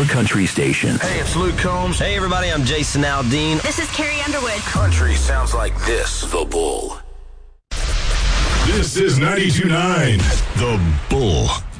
your country station. Hey, it's Luke Combs. Hey, everybody, I'm Jason Aldean. This is Carrie Underwood. Country sounds like this. The Bull. This is 92.9 The Bull.